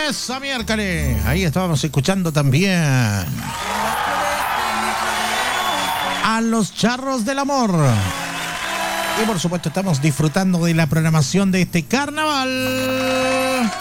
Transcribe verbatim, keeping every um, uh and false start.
Esa miércoles. Ahí estábamos escuchando también a los Charros del Amor. Y por supuesto estamos disfrutando de la programación de este carnaval.